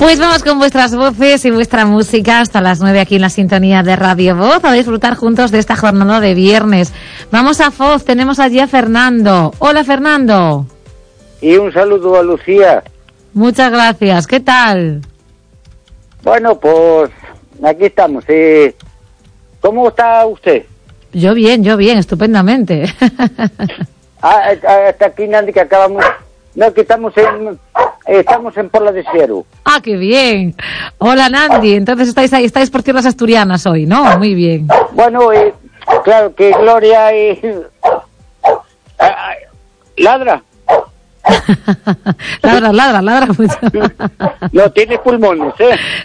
Pues vamos con vuestras voces y vuestra música hasta las 9 aquí en la sintonía de Radio Voz, a disfrutar juntos de esta jornada de viernes. Vamos a Foz, tenemos allí a Fernando. Hola, Fernando. Y un saludo a Lucía. Muchas gracias. ¿Qué tal? Bueno, pues aquí estamos. ¿Cómo está usted? Yo bien, estupendamente. Hasta aquí, Nandi, que acabamos... No, que estamos en Pola de Siero. Ah, qué bien. Hola, Nandi. Entonces estáis ahí, estáis por tierras asturianas hoy, ¿no? Muy bien. Bueno, claro que Gloria ladra. ladra mucho. No tiene pulmones,